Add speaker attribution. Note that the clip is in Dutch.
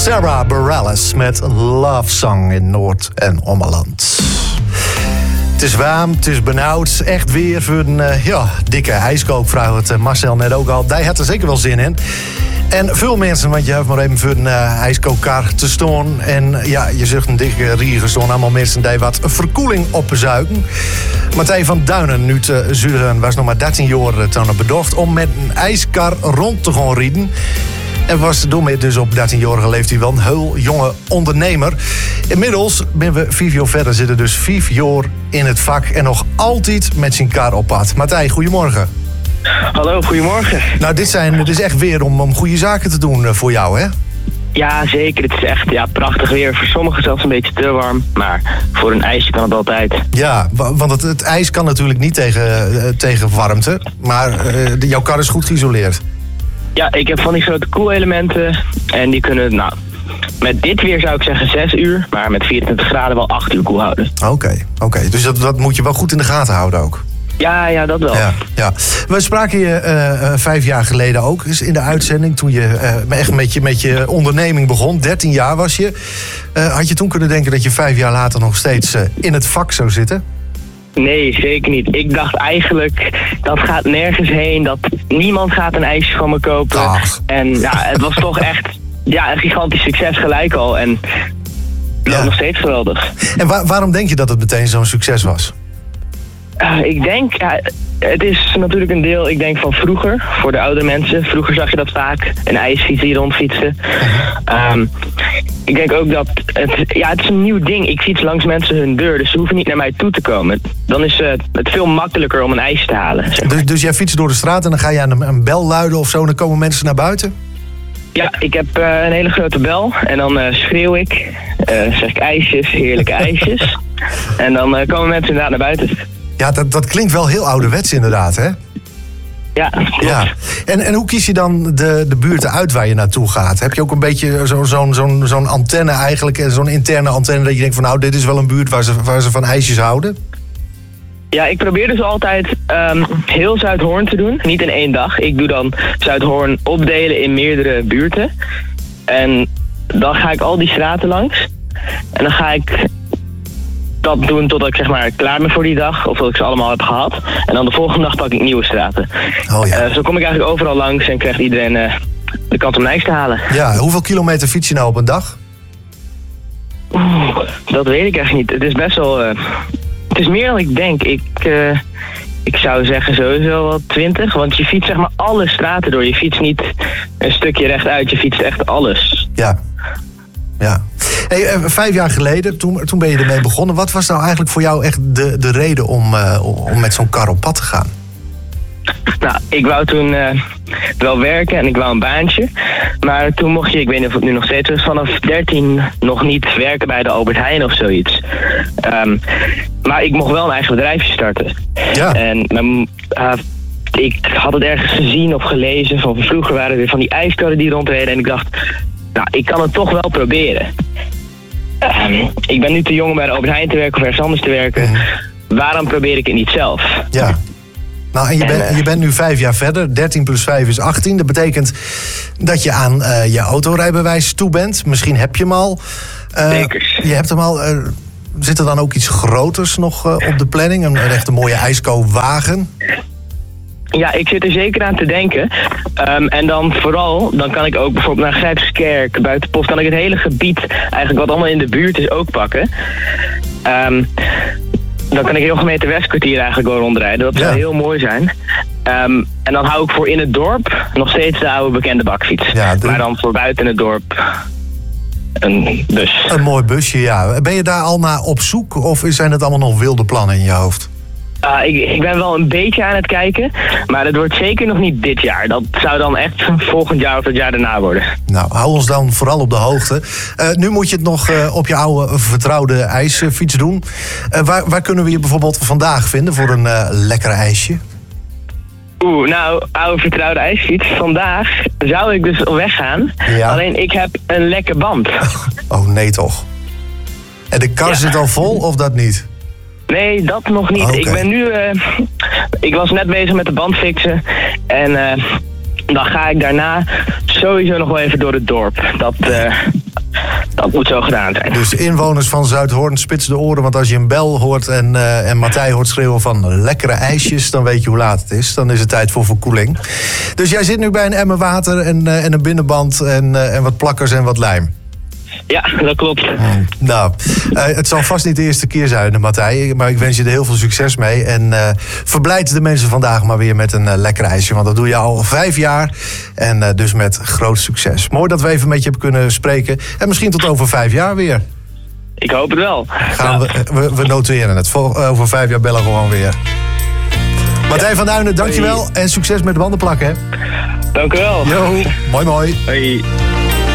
Speaker 1: Sarah Bareilles met Love Song in Noord- en Ommeland. Het is warm, het is benauwd. Echt weer voor een dikke ijskook, vraagt het Marcel net ook al. Hij had er zeker wel zin in. En veel mensen, want je hebt maar even voor een ijskookkar te staan. En ja, je zegt een dikke riegen staan. Allemaal mensen die wat verkoeling opzuigen. Martijn van Duinen, nu te Zuiden, was nog maar 13 jaar toen bedacht om met een ijskar rond te gaan rijden. En was daarmee dus op 13-jarige leeftijd wel een heel jonge ondernemer. Inmiddels ben we 5 jaar verder, zitten dus 5 jaar in het vak en nog altijd met zijn kar op pad. Martijn, goedemorgen.
Speaker 2: Hallo, goedemorgen.
Speaker 1: Nou, dit is echt weer om goede zaken te doen voor jou, hè?
Speaker 2: Ja, zeker. Het is echt prachtig weer. Voor sommigen zelfs een beetje te warm. Maar voor een ijsje kan het altijd.
Speaker 1: Ja, want het ijs kan natuurlijk niet tegen warmte. Maar jouw kar is goed geïsoleerd. Ja,
Speaker 2: ik heb van die grote koelelementen. En die kunnen, met dit weer zou ik zeggen 6 uur. Maar met 24 graden wel 8 uur koel houden.
Speaker 1: Oké. Dus dat moet je wel goed in de gaten houden ook.
Speaker 2: Ja, dat wel.
Speaker 1: Ja. We spraken je 5 jaar geleden ook eens in de uitzending. Toen je echt met je onderneming begon. 13 jaar was je. Had je toen kunnen denken dat je 5 jaar later nog steeds in het vak zou zitten?
Speaker 2: Nee, zeker niet. Ik dacht eigenlijk, dat gaat nergens heen. Dat niemand gaat een ijsje van me kopen.
Speaker 1: Ach.
Speaker 2: En het was toch echt een gigantisch succes gelijk al. En dat is nog steeds geweldig.
Speaker 1: En waarom denk je dat het meteen zo'n succes was?
Speaker 2: Ik denk, het is natuurlijk een deel, van vroeger, voor de oudere mensen. Vroeger zag je dat vaak, een ijsfiets die rondfietste. Ik denk ook dat het is een nieuw ding. Ik fiets langs mensen hun deur, dus ze hoeven niet naar mij toe te komen. Dan is het veel makkelijker om een ijsje te halen. Zeg maar.
Speaker 1: Dus jij fietst door de straat en dan ga je aan een bel luiden of zo en dan komen mensen naar buiten?
Speaker 2: Ja, ik heb een hele grote bel en dan schreeuw ik. Zeg ik ijsjes, heerlijke ijsjes. En dan komen mensen inderdaad naar buiten.
Speaker 1: Ja, dat klinkt wel heel ouderwets inderdaad, hè?
Speaker 2: Ja, klopt.
Speaker 1: Ja. En hoe kies je dan de buurten uit waar je naartoe gaat? Heb je ook een beetje zo'n antenne eigenlijk, zo'n interne antenne dat je denkt van dit is wel een buurt waar ze van ijsjes houden?
Speaker 2: Ja, ik probeer dus altijd heel Zuidhoorn te doen. Niet in 1 dag. Ik doe dan Zuidhoorn opdelen in meerdere buurten. En dan ga ik al die straten langs. En dan ga ik dat doen totdat ik klaar ben voor die dag. Of dat ik ze allemaal heb gehad. En dan de volgende dag pak ik nieuwe straten.
Speaker 1: Oh ja.
Speaker 2: Zo kom ik eigenlijk overal langs en krijgt iedereen de kans om een ijs te halen.
Speaker 1: Ja, hoeveel kilometer fiets je nou op een dag?
Speaker 2: Dat weet ik echt niet. Het is best wel... het is meer dan ik denk. Ik zou zeggen sowieso wel 20. Want je fietst alle straten door. Je fietst niet een stukje rechtuit. Je fietst echt alles.
Speaker 1: Ja. Hey, 5 jaar geleden, toen ben je ermee begonnen. Wat was nou eigenlijk voor jou echt de reden om met zo'n kar op pad te gaan?
Speaker 2: Nou, ik wou toen wel werken en ik wou een baantje. Maar toen mocht je, ik weet niet of het nu nog steeds is, vanaf 13 nog niet werken bij de Albert Heijn of zoiets. Maar ik mocht wel een eigen bedrijfje starten. Ja. En ik had het ergens gezien of gelezen. Van vroeger waren er weer van die ijskarren die rondreden. En ik dacht, ik kan het toch wel proberen. Ik ben nu te jong om bij de Albert Heijn te werken of ergens anders te werken. Waarom probeer ik het niet zelf?
Speaker 1: Ja. Nou, en je bent nu 5 jaar verder. 13 plus 5 is 18. Dat betekent dat je aan je autorijbewijs toe bent. Misschien heb je hem al.
Speaker 2: Zeker.
Speaker 1: Je hebt hem al. Zit er dan ook iets groters nog op de planning? Een echt een mooie ijskoopwagen?
Speaker 2: Ja, ik zit er zeker aan te denken. En dan kan ik ook bijvoorbeeld naar Grijpskerk, Buitenpost, kan ik het hele gebied, eigenlijk wat allemaal in de buurt is, ook pakken. Dan kan ik heel gemeente Westkwartier eigenlijk wel rondrijden. Dat zou heel mooi zijn. En dan hou ik voor in het dorp nog steeds de oude bekende bakfiets. Ja, maar dan voor buiten het dorp een bus.
Speaker 1: Een mooi busje, ja. Ben je daar al naar op zoek of zijn het allemaal nog wilde plannen in je hoofd?
Speaker 2: Ik ben wel een beetje aan het kijken, maar dat wordt zeker nog niet dit jaar. Dat zou dan echt volgend jaar of het jaar daarna worden. Nou,
Speaker 1: hou ons dan vooral op de hoogte. Nu moet je het nog op je oude vertrouwde ijsfiets doen. Waar kunnen we je bijvoorbeeld vandaag vinden voor een lekker ijsje?
Speaker 2: Oude vertrouwde ijsfiets. Vandaag zou ik dus op weg gaan. Ja. Alleen ik heb een lekke band.
Speaker 1: Oh nee toch. En de kar zit al vol of dat niet?
Speaker 2: Nee, dat nog niet. Okay. Ik ben nu... ik was net bezig met de band fixen. En dan ga ik daarna sowieso nog wel even door het dorp. Dat moet zo gedaan zijn.
Speaker 1: Dus inwoners van Zuidhoorn, spits de oren. Want als je een bel hoort en Matthij hoort schreeuwen van lekkere ijsjes, dan weet je hoe laat het is. Dan is het tijd voor verkoeling. Dus jij zit nu bij een emmer water en een binnenband en wat plakkers en wat lijm.
Speaker 2: Ja, dat klopt.
Speaker 1: Nou, het zal vast niet de eerste keer zijn, Matthij. Maar ik wens je er heel veel succes mee. En verblijd de mensen vandaag maar weer met een lekker ijsje. Want dat doe je al 5 jaar. En dus met groot succes. Mooi dat we even met je hebben kunnen spreken. En misschien tot over 5 jaar weer.
Speaker 2: Ik hoop het wel.
Speaker 1: We noteren het. Over 5 jaar bellen we gewoon weer. Matthij van Duinen, dankjewel. En succes met de banden plakken.
Speaker 2: Dank u wel.
Speaker 1: Jo, mooi.
Speaker 2: Hoi.